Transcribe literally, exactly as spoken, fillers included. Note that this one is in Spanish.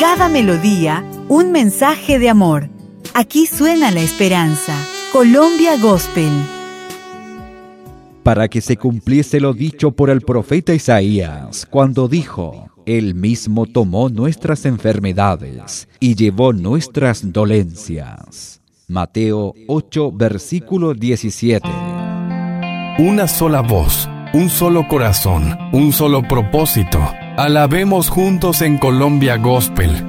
cada melodía, un mensaje de amor. Aquí suena la esperanza. Colombia Gospel. Para que se cumpliese lo dicho por el profeta Isaías, cuando dijo: Él mismo tomó nuestras enfermedades y llevó nuestras dolencias. Mateo ocho, versículo diecisiete. Una sola voz, un solo corazón, un solo propósito. Alabemos juntos en Colombia Gospel,